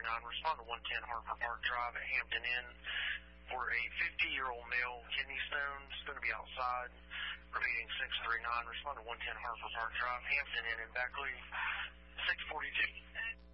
Respond to 110 Harper Park Drive at Hampton Inn for a 50-year-old male, kidney stones, going to be outside. Repeating 639. Respond to 110 Harper Park Drive, Hampton Inn in Beckley, 642.